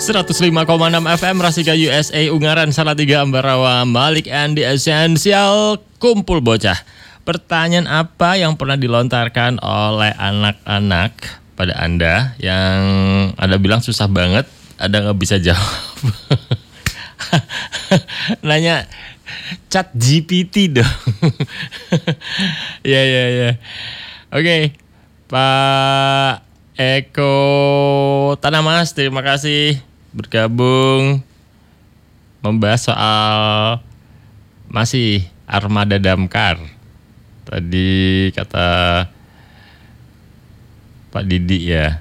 105,6 FM Rasika USA Ungaran Salatiga Ambarawa Malik and the Essential Kumpul Bocah. Pertanyaan apa yang pernah dilontarkan oleh anak-anak pada Anda yang Anda bilang susah banget, Anda nggak bisa jawab? Nanya Chat GPT dong. Ya. Oke, Pak Eko Tanamas, terima kasih bergabung membahas soal masih armada damkar. Tadi kata Pak Didi ya,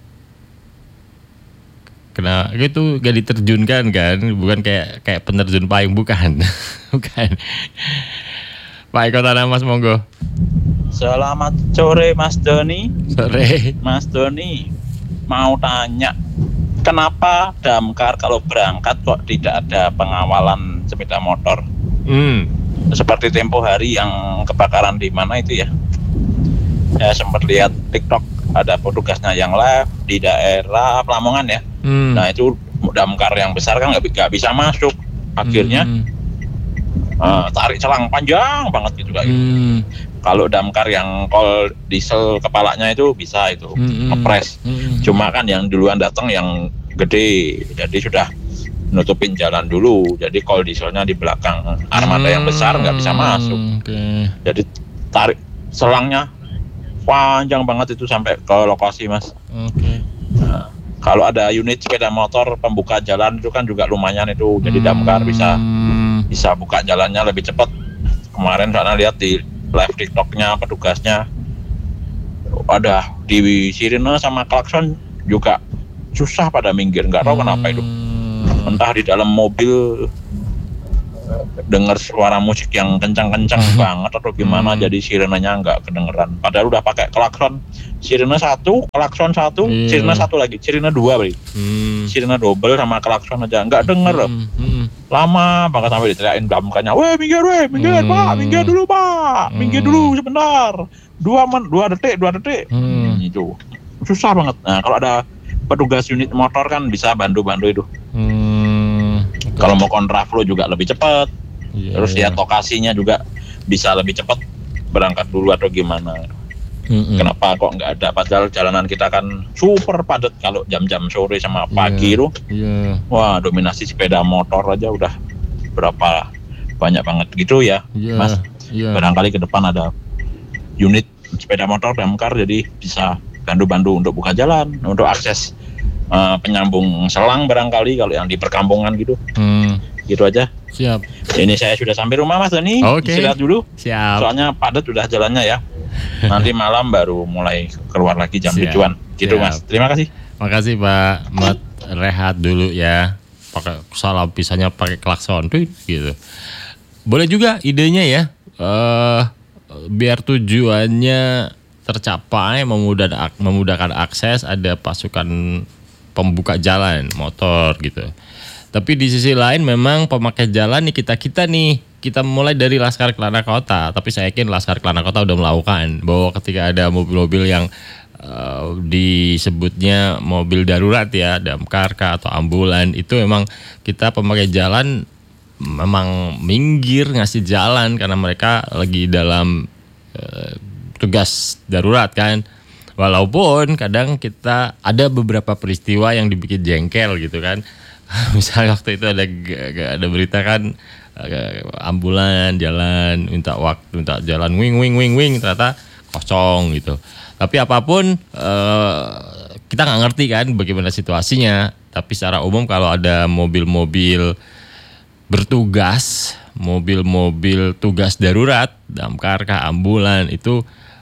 kena itu gak diterjunkan kan, bukan kayak penerjun payung, bukan. Bukan. Pak Eko Tanamas, monggo. Selamat sore Mas Doni. Sore. Mas Doni mau tanya, kenapa damkar kalau berangkat kok tidak ada pengawalan sepeda motor? Seperti tempo hari yang kebakaran di mana itu ya? Saya sempat lihat TikTok, ada petugasnya yang live di daerah Lamongan ya. Nah itu damkar yang besar kan nggak bisa masuk. Akhirnya tarik celang panjang banget gitu kayak. Kalau damkar yang kol diesel kepalanya itu bisa itu ngepres. Cuma kan yang duluan datang yang gede, jadi sudah nutupin jalan dulu. Jadi kol dieselnya di belakang armada yang besar nggak bisa masuk. Jadi tarik selangnya panjang banget itu sampai ke lokasi, Mas. Nah, kalau ada unit sepeda motor pembuka jalan itu kan juga lumayan itu. Jadi damkar bisa buka jalannya lebih cepat. Kemarin saya lihat di live TikToknya petugasnya ada di sirine sama klakson juga susah pada minggir, nggak tahu kenapa itu. Entah di dalam mobil dengar suara musik yang kencang-kencang banget atau gimana, jadi sirenenya nggak kedengeran. Padahal udah pakai klakson sirine 1, klakson 1, sirine 1 lagi, sirine 2 berarti. Sirine double sama klakson aja nggak denger loh. Lama banget sampai diteriakin damkarnya, minggir Pak, minggir dulu Pak, minggir dulu sebentar, 2 detik. Itu susah banget. Nah kalau ada petugas unit motor kan bisa bantu itu. Kalau mau kontraflow juga lebih cepat. Terus lihat lokasinya juga bisa lebih cepat berangkat dulu atau gimana. Kenapa kok nggak ada? Padahal jalanan kita kan super padat kalau jam-jam sore sama pagi itu. Wah, dominasi sepeda motor aja udah berapa banyak banget gitu ya, Mas. Barangkali ke depan ada unit sepeda motor damkar, jadi bisa bantu untuk buka jalan, untuk akses penyambung selang barangkali kalau yang di perkampungan gitu. Gitu aja. Siap. Ini saya sudah sampai rumah Mas Doni. Istirahat dulu. Siap. Soalnya padat udah jalannya ya. Nanti malam baru mulai keluar lagi jam 7-an. Gitu Mas. Terima kasih. Makasih Pak. Mat rehat dulu ya. Pakai salah pisahnya pakai klakson tuh gitu. Boleh juga idenya ya. Biar tujuannya tercapai, memudahkan akses, ada pasukan pembuka jalan motor gitu. Tapi di sisi lain memang pemakai jalan nih kita mulai dari Laskar Kelana Kota. Tapi saya yakin Laskar Kelana Kota udah melakukan bahwa ketika ada mobil-mobil yang disebutnya mobil darurat ya, damkar atau ambulan, itu memang kita pemakai jalan memang minggir ngasih jalan karena mereka lagi dalam tugas darurat kan. Walaupun kadang kita ada beberapa peristiwa yang dibikin jengkel gitu kan. Misalnya waktu itu ada berita kan, ambulan jalan minta jalan wing ternyata kosong gitu. Tapi apapun kita nggak ngerti kan bagaimana situasinya. Tapi secara umum kalau ada mobil-mobil bertugas, mobil-mobil tugas darurat, damkar ambulan, itu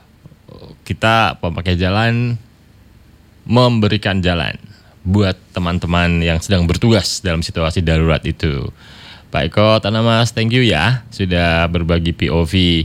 kita pemakai jalan memberikan jalan buat teman-teman yang sedang bertugas dalam situasi darurat itu. Pak Eko Tanamas, thank you ya sudah berbagi POV.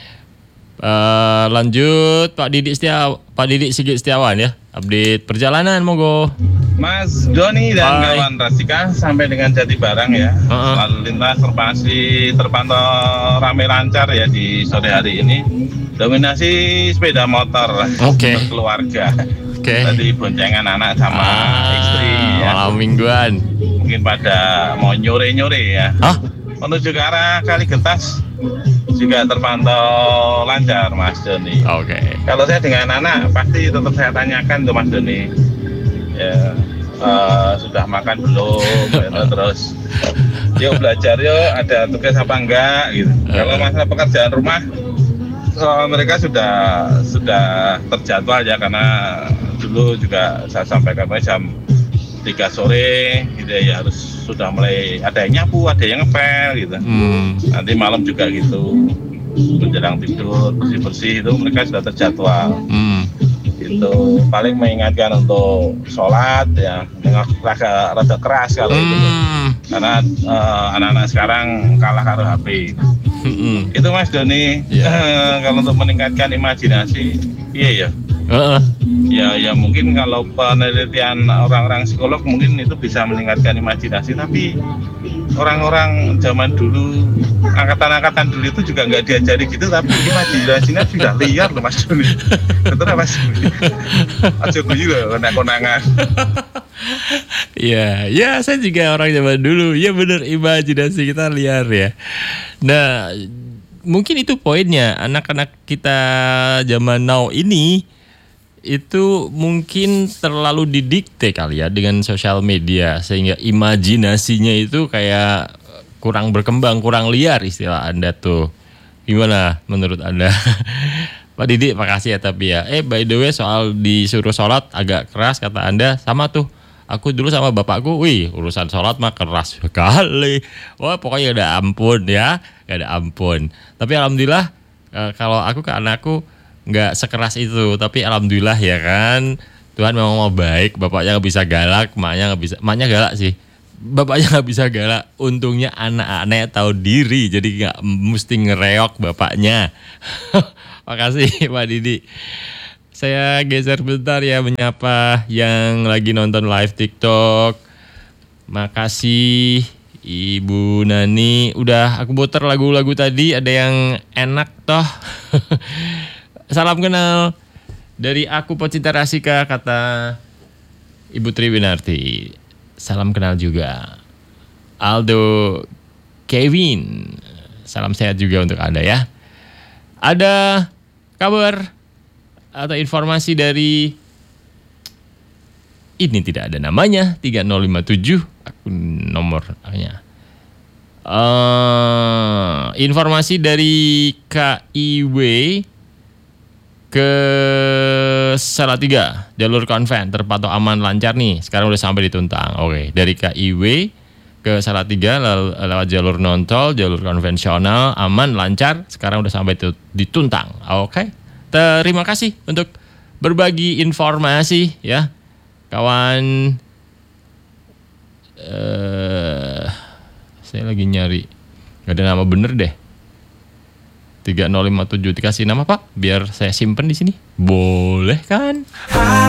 Lanjut Pak Didik Sigit Setiawan ya, update perjalanan monggo. Mas Doni dan kawan Rasika sampai dengan Jati Barang ya. Lalu lintas masih terpantau ramai lancar ya di sore hari ini. Dominasi sepeda motor berkeluarga. Tadi boncengan anak sama istri ya. Malam mingguan. Mungkin pada mau nyore-nyore ya. Hah? Menuju ke arah Kaligentas juga terpantau lancar Mas Doni. Oke. Kalau saya dengan anak pasti tetap saya tanyakan tuh Mas Doni. Ya, sudah makan belum? Gitu. Terus yuk belajar yuk, ada tugas apa enggak gitu. Kalau masalah pekerjaan rumah mereka sudah terjadwal ya, karena dulu juga saya sampaikan jam 3 sore gitu ya, harus sudah mulai ada yang nyapu, ada yang ngepel gitu. Nanti malam juga gitu, menjelang tidur bersih-bersih itu mereka sudah terjadwal. Itu paling mengingatkan untuk sholat ya, dengan rada keras kalau itu, karena anak-anak sekarang kalah karo HP. Itu Mas Doni. Kalau untuk meningkatkan imajinasi, iya ya. Ya mungkin kalau penelitian orang-orang psikolog mungkin itu bisa meningkatkan imajinasi, tapi orang-orang zaman dulu, angkatan-angkatan dulu itu juga nggak diajari gitu, tapi imajinasinya sudah liar loh Mas Doni. Betul Mas Doni? Aja guyu loh, konang-konangan. Ya saya juga orang zaman dulu. Ya bener, imajinasi kita liar ya. Nah, mungkin itu poinnya. Anak-anak kita zaman now ini itu mungkin terlalu didikte kali ya dengan sosial media, sehingga imajinasinya itu kayak kurang berkembang, kurang liar istilah Anda tuh. Gimana menurut Anda? Pak Didi, makasih ya tapi ya. By the way, soal disuruh sholat agak keras kata Anda, sama tuh. Aku dulu sama bapakku, urusan sholat mah keras sekali. Wah pokoknya gak ada ampun ya, gak ada ampun. Tapi alhamdulillah kalau aku ke anakku nggak sekeras itu, tapi alhamdulillah ya kan, Tuhan memang mau baik. Bapaknya nggak bisa galak, maknya nggak bisa, maknya galak sih, bapaknya nggak bisa galak. Untungnya anak-anaknya tahu diri, jadi nggak mesti ngereok bapaknya. Makasih Pak Didi. Saya geser bentar ya, menyapa yang lagi nonton live TikTok. Makasih Ibu Nani, udah aku putar lagu-lagu tadi, ada yang enak toh. Salam kenal dari aku pecinta Rasika, kata Ibu Triwinarti. Salam kenal juga Aldo Kevin. Salam sehat juga untuk Anda ya. Ada kabar atau informasi dari ini, tidak ada namanya, 3057 akun nomornya. Informasi dari KIW ke Salatiga, jalur konven terpantau aman lancar nih. Sekarang udah sampai di Tuntang. Oke, dari KIW ke Salatiga lewat jalur non-tol, jalur konvensional aman lancar. Sekarang udah sampai di Tuntang. Oke. Terima kasih untuk berbagi informasi ya, kawan. Saya lagi nyari, gak ada nama bener deh. 3057 dikasih nama Pak, biar saya simpen di sini. Boleh kan?